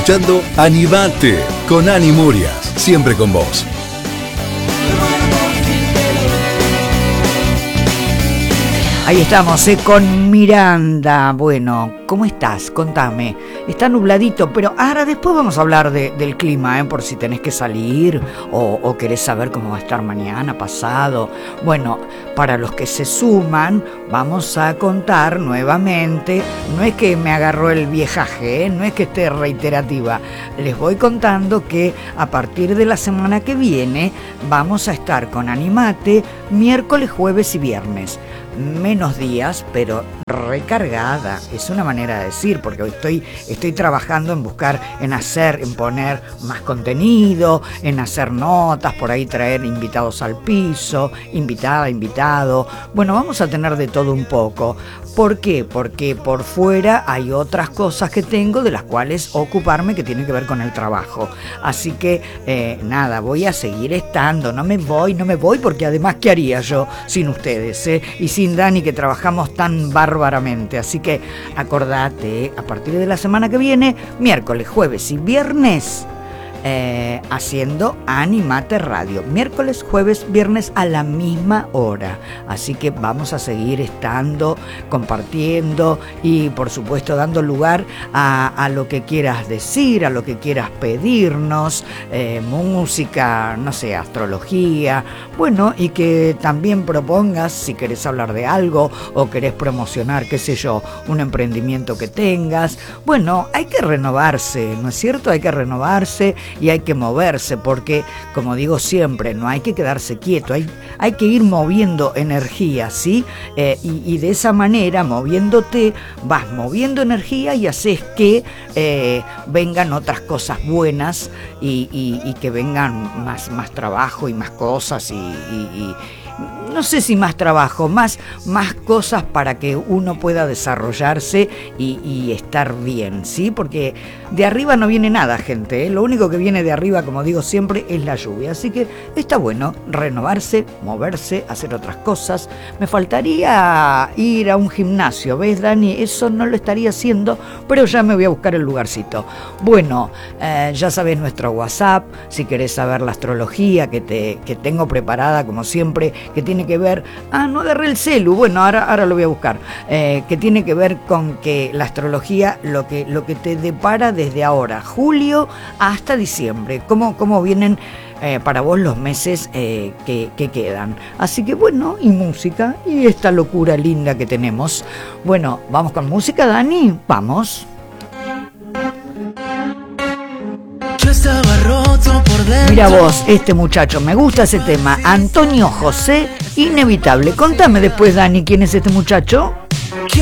escuchando Animate con Ani Murias, siempre con vos. Ahí estamos, con Miranda. Bueno, ¿cómo estás? Contame. Está nubladito, pero ahora después vamos a hablar del clima, por si tenés que salir o querés saber cómo va a estar mañana, pasado. Bueno, para los que se suman, vamos a contar nuevamente. No es que me agarró el viejaje, no es que esté reiterativa. Les voy contando que a partir de la semana que viene vamos a estar con Animate miércoles, jueves y viernes. Menos días, pero recargada, es una manera de decir, porque hoy estoy trabajando en buscar, en poner más contenido, en hacer notas, por ahí traer invitados al piso, invitado. Bueno, vamos a tener de todo un poco. ¿Por qué? Porque por fuera hay otras cosas que tengo de las cuales ocuparme que tienen que ver con el trabajo. Así que, nada, voy a seguir estando, no me voy, porque además, ¿qué haría yo sin ustedes, y sin Dani, que trabajamos tan bárbaramente? Así que acordate, a partir de la semana que viene, miércoles, jueves y viernes, haciendo Animate Radio, miércoles, jueves, viernes a la misma hora. Así que vamos a seguir estando, compartiendo y por supuesto dando lugar a lo que quieras decir, a lo que quieras pedirnos, música, no sé, astrología, bueno, y que también propongas si querés hablar de algo o querés promocionar, qué sé yo, un emprendimiento que tengas. Bueno, hay que renovarse, ¿no es cierto? Hay que renovarse y hay que moverse, porque como digo siempre, no hay que quedarse quieto, hay que ir moviendo energía, ¿sí? Y de esa manera, moviéndote, vas moviendo energía y haces que vengan otras cosas buenas y que vengan más trabajo y más cosas y no sé si más trabajo, más cosas para que uno pueda desarrollarse y estar bien, ¿sí? Porque de arriba no viene nada, gente, ¿eh? Lo único que viene de arriba, como digo siempre, es la lluvia. Así que está bueno renovarse, moverse, hacer otras cosas. Me faltaría ir a un gimnasio, ¿ves, Dani? Eso no lo estaría haciendo, pero ya me voy a buscar el lugarcito. Bueno, ya sabés nuestro WhatsApp, si querés saber la astrología que tengo preparada, como siempre, que tiene que ver, no agarré el celu, bueno, ahora lo voy a buscar, que tiene que ver con que la astrología, lo que te depara desde ahora, julio hasta diciembre, cómo vienen para vos los meses que quedan. Así que bueno, y música, y esta locura linda que tenemos. Bueno, vamos con música, Dani, vamos. Mira vos, este muchacho, me gusta ese tema, Antonio José, Inevitable. Contame después, Dani, ¿quién es este muchacho?